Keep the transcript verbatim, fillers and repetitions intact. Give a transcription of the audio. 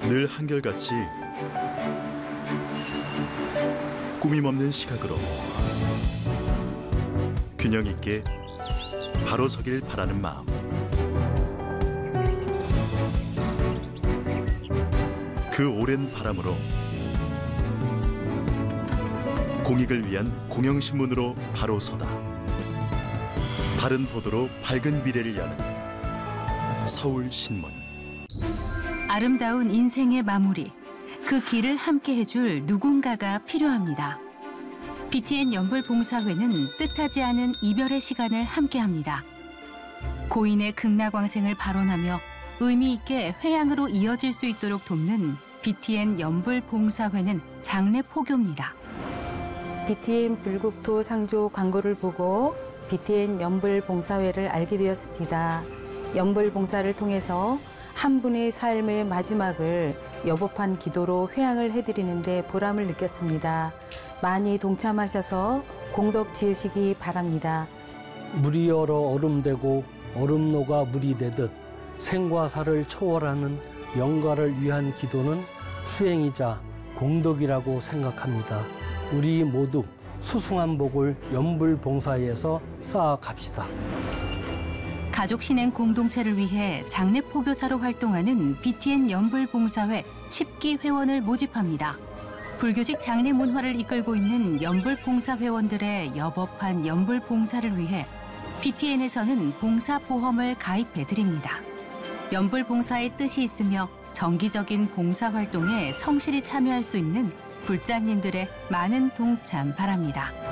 늘 한결같이 꾸밈 없는 시각으로 균형 있게 바로 서길 바라는 마음. 그 오랜 바람으로 공익을 위한 공영신문으로 바로 서다. 바른 보도로 밝은 미래를 여는 서울신문. 아름다운 인생의 마무리, 그 길을 함께 해줄 누군가가 필요합니다. 비티엔 연불봉사회는 뜻하지 않은 이별의 시간을 함께합니다. 고인의 극락왕생을 발언하며 의미 있게 회양으로 이어질 수 있도록 돕는 비티엔 연불봉사회는 장례포교입니다. 비티엔 불국토 상조 광고를 보고 비티엔 연불봉사회를 알게 되었습니다. 연불봉사를 통해서 한 분의 삶의 마지막을 여법한 기도로 회양을 해드리는데 보람을 느꼈습니다. 많이 동참하셔서 공덕 지으시기 바랍니다. 물이 얼어 얼음되고 얼음 녹아 물이 되듯 생과 사를 초월하는 영가를 위한 기도는 수행이자 공덕이라고 생각합니다. 우리 모두 수승한 복을 연불봉사회에서 쌓아갑시다. 가족신행 공동체를 위해 장례포교사로 활동하는 비티엔 연불봉사회 십 기 회원을 모집합니다. 불교식 장례 문화를 이끌고 있는 연불봉사 회원들의 여법한 연불봉사를 위해 비티엔에서는 봉사보험을 가입해드립니다. 연불봉사의 뜻이 있으며 정기적인 봉사활동에 성실히 참여할 수 있는 불자님들의 많은 동참 바랍니다.